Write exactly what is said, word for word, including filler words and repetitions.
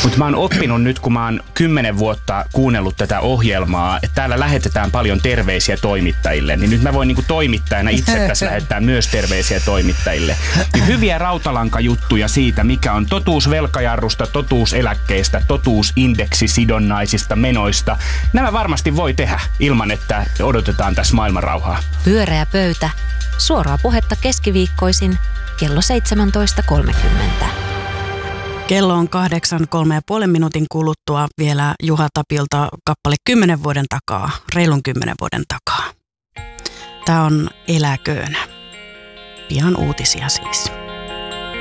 Mutta mä oon oppinut nyt, kun mä oon kymmenen vuotta kuunnellut tätä ohjelmaa, että täällä lähetetään paljon terveisiä toimittajille, niin nyt mä voin niinku toimittajana itse tässä lähettää myös terveisiä toimittajille. Niin hyviä rautalankajuttuja siitä, mikä on totuus velkajarrusta, totuus eläkkeistä, totuus indeksisidonnaisista menoista. Nämä varmasti voi tehdä ilman, että odotetaan tässä maailmanrauhaa. Pyöreä pöytä. Suoraa puhetta keskiviikkoisin kello seitsemäntoista kolmekymmentä. Kello on kahdeksan, kolme ja puolen minuutin kuluttua vielä Juha Tapilta kappale kymmenen vuoden takaa, reilun kymmenen vuoden takaa. Tää on Eläköön. Pian uutisia siis.